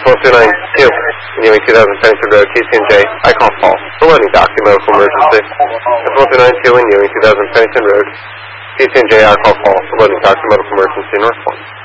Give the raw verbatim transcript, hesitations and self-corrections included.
one two nine two, Ewing two thousand Pennington Road, T C and J. I call Paul. The loading dock, medical emergency. That's one two nine two, Ewing two thousand Pennington Road, T C and J. I call Paul. The loading dock, medical emergency, North Point.